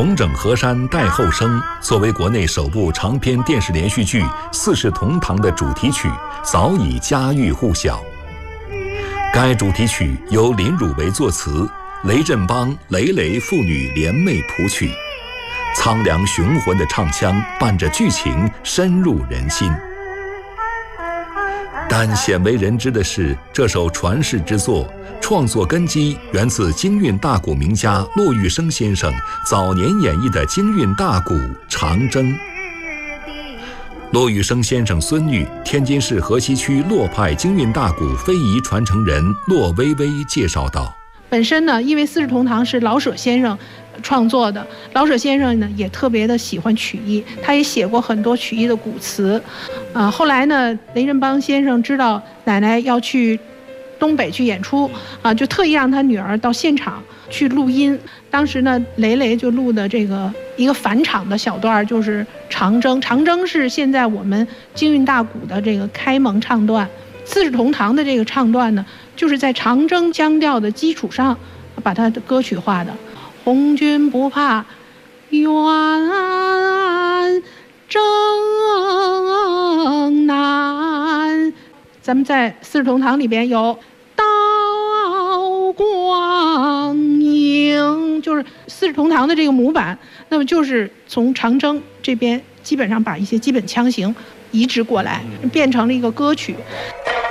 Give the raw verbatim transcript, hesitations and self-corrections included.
重整河山待后生作为国内首部长篇电视连续剧《四世同堂》的主题曲，早已家喻户晓。该主题曲由林汝为作词，雷振邦、雷雷父女联袂谱曲，苍凉雄浑的唱腔伴着剧情深入人心。但鲜为人知的是，这首传世之作创作根基源自京韵大鼓名家骆玉笙先生早年演绎的京韵大鼓《长征》。骆玉笙先生孙女、天津市河西区骆派京韵大鼓非遗传承人骆薇薇介绍道： 本身呢，因为《四世同堂》是老舍先生创作的，老舍先生呢也特别的喜欢曲艺，他也写过很多曲艺的古词。呃，后来呢，雷振邦先生知道奶奶要去东北去演出啊，就特意让他女儿到现场去录音。当时呢，雷雷就录的这个一个返场的小段，就是《长征》。《长征》是现在我们京韵大鼓的这个开蒙唱段，《四世同堂》的这个唱段呢，就是在长征腔调的基础上把它的歌曲化的。红军不怕远征难，咱们在《四世同堂》里边有刀光影，就是《四世同堂》的这个模板，那么就是从长征这边基本上把一些基本腔型移植过来，变成了一个歌曲。